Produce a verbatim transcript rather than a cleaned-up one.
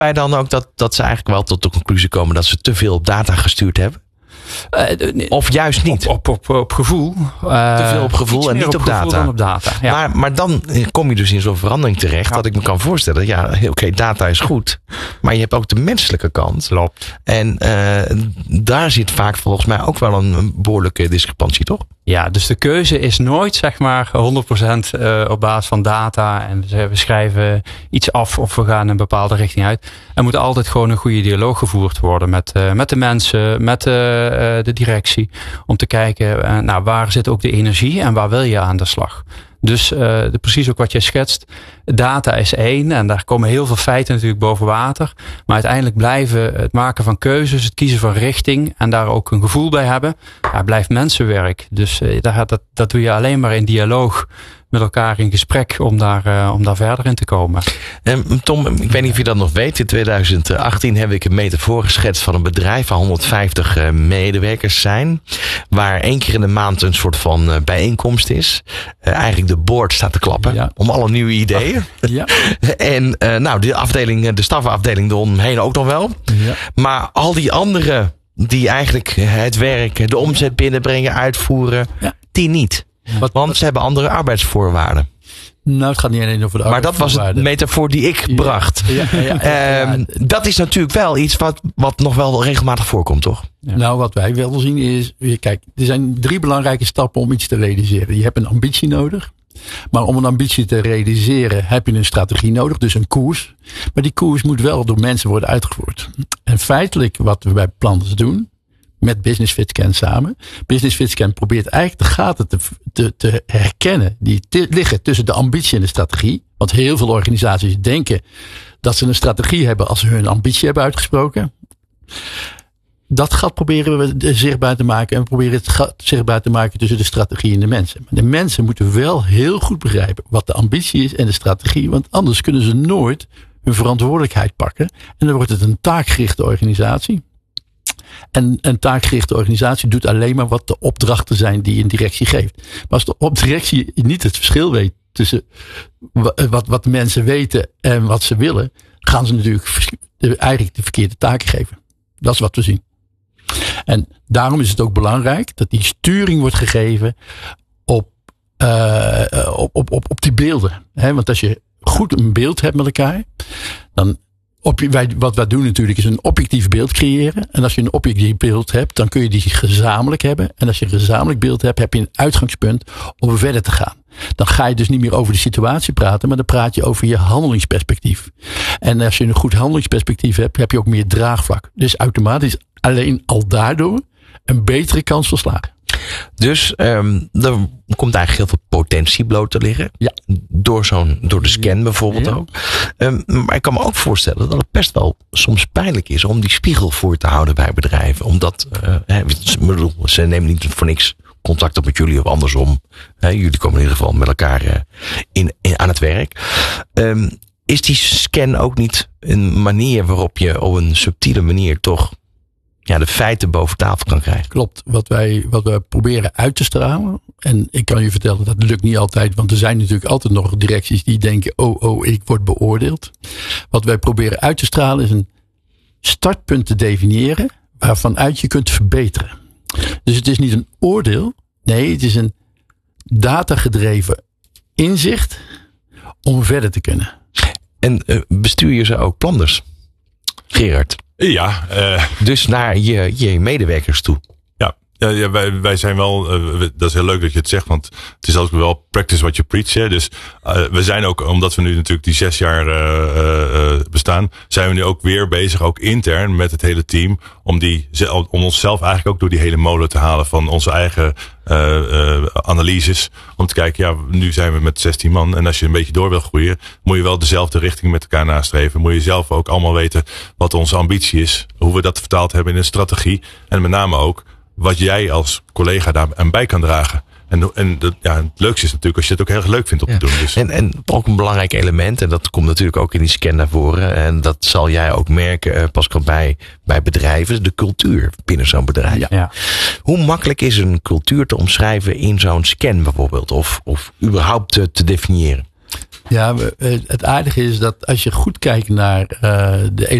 wij dan ook dat, dat ze eigenlijk wel tot de conclusie komen dat ze te veel op data gestuurd hebben? Uh, of juist niet? Op, op, op, op gevoel. Uh, te veel op gevoel en niet op, op data. Dan op data ja. maar, maar dan kom je dus in zo'n verandering terecht. Ja. Dat ik me kan voorstellen. Ja, oké, okay, data is goed. Maar je hebt ook de menselijke kant. Klopt. En uh, daar zit vaak volgens mij ook wel een behoorlijke discrepantie, toch? Ja, dus de keuze is nooit zeg maar honderd procent uh, op basis van data. En we schrijven iets af of we gaan een bepaalde richting uit. Er moet altijd gewoon een goede dialoog gevoerd worden met, uh, met de mensen, met de, uh, de directie. Om te kijken, uh, nou, waar zit ook de energie en waar wil je aan de slag? Dus uh, de, precies ook wat jij schetst. Data is één en daar komen heel veel feiten natuurlijk boven water. Maar uiteindelijk blijven het maken van keuzes, het kiezen van richting en daar ook een gevoel bij hebben. Ja, blijft mensenwerk. Dus uh, dat, dat, dat doe je alleen maar in dialoog met elkaar in gesprek om daar, uh, om daar verder in te komen. En Tom, ik weet niet of je dat nog weet. In twintig achttien heb ik een metafoor geschetst van een bedrijf waar honderdvijftig uh, medewerkers zijn. Waar één keer in de maand een soort van uh, bijeenkomst is. Uh, eigenlijk de board staat te klappen ja. om alle nieuwe ideeën. Ja. en uh, nou, de afdeling, de stafafdeling eromheen ook nog wel. Ja. Maar al die anderen die eigenlijk het werk, de omzet binnenbrengen, uitvoeren, ja. die niet. Ja. Want, Want ze hebben andere arbeidsvoorwaarden. Nou, het gaat niet alleen over de Maar dat was het metafoor die ik ja. bracht. Ja, ja, ja, ja. Um, dat is natuurlijk wel iets wat, wat nog wel regelmatig voorkomt, toch? Ja. Nou, wat wij wel zien is... Kijk, er zijn drie belangrijke stappen om iets te realiseren. Je hebt een ambitie nodig. Maar om een ambitie te realiseren heb je een strategie nodig. Dus een koers. Maar die koers moet wel door mensen worden uitgevoerd. En feitelijk wat we bij Planters doen... met Business Fit Scan samen. Business Fit Scan probeert eigenlijk de gaten te, te, te herkennen die te, liggen tussen de ambitie en de strategie. Want heel veel organisaties denken dat ze een strategie hebben als ze hun ambitie hebben uitgesproken. Dat gat proberen we zichtbaar te maken. En we proberen het gat zichtbaar te maken tussen de strategie en de mensen. Maar de mensen moeten wel heel goed begrijpen wat de ambitie is en de strategie. Want anders kunnen ze nooit hun verantwoordelijkheid pakken. En dan wordt het een taakgerichte organisatie. En een taakgerichte organisatie doet alleen maar wat de opdrachten zijn die een directie geeft. Maar als de directie niet het verschil weet tussen wat, wat de mensen weten en wat ze willen, gaan ze natuurlijk eigenlijk de verkeerde taken geven. Dat is wat we zien. En daarom is het ook belangrijk dat die sturing wordt gegeven op, uh, op, op, op, op die beelden. He, want als je goed een beeld hebt met elkaar, dan Op, wij, wat wij doen natuurlijk is een objectief beeld creëren. En als je een objectief beeld hebt, dan kun je die gezamenlijk hebben. En als je een gezamenlijk beeld hebt, heb je een uitgangspunt om verder te gaan. Dan ga je dus niet meer over de situatie praten, maar dan praat je over je handelingsperspectief. En als je een goed handelingsperspectief hebt, heb je ook meer draagvlak. Dus automatisch alleen al daardoor een betere kans van slagen. Dus um, er komt eigenlijk heel veel potentie bloot te liggen. Ja. Door, zo'n, door de scan bijvoorbeeld ja. ook. Um, maar ik kan me ook voorstellen dat het best wel soms pijnlijk is om die spiegel voor te houden bij bedrijven. Omdat, uh, hè, ze nemen niet voor niks contact op met jullie of andersom. Hè, jullie komen in ieder geval met elkaar uh, in, in, aan het werk. Um, is die scan ook niet een manier waarop je op een subtiele manier toch ja, de feiten boven tafel kan krijgen? Klopt. Wat wij, wat wij proberen uit te stralen. En ik kan je vertellen, dat lukt niet altijd. Want er zijn natuurlijk altijd nog directies die denken, oh, oh, ik word beoordeeld. Wat wij proberen uit te stralen is een startpunt te definiëren waarvanuit je kunt verbeteren. Dus het is niet een oordeel. Nee, het is een datagedreven inzicht om verder te kunnen. En uh, bestuur je ze ook Planters, Gerard? Ja. Uh, dus naar je, je medewerkers toe. Ja, ja, ja wij, wij zijn wel, uh, we, dat is heel leuk dat je het zegt, want het is ook wel practice what you preach. Hè? Dus uh, we zijn ook, omdat we nu natuurlijk die zes jaar uh, uh, bestaan, zijn we nu ook weer bezig, ook intern met het hele team, om, die, om onszelf eigenlijk ook door die hele molen te halen van onze eigen uh, uh, analyses. Om te kijken, ja, nu zijn we met zestien man en als je een beetje door wil groeien, moet je wel dezelfde richting met elkaar nastreven. Moet je zelf ook allemaal weten wat onze ambitie is, hoe we dat vertaald hebben in een strategie en met name ook wat jij als collega daar aan bij kan dragen. En, en de, ja, het leukste is natuurlijk als je het ook heel erg leuk vindt om ja. te doen. Dus. En, en ook een belangrijk element, en dat komt natuurlijk ook in die scan naar voren. En dat zal jij ook merken, Pascal, bij, bij bedrijven. De cultuur binnen zo'n bedrijf. Ja. Ja. Hoe makkelijk is een cultuur te omschrijven in zo'n scan bijvoorbeeld? Of, of überhaupt te, te definiëren? Ja, het aardige is dat als je goed kijkt naar uh, de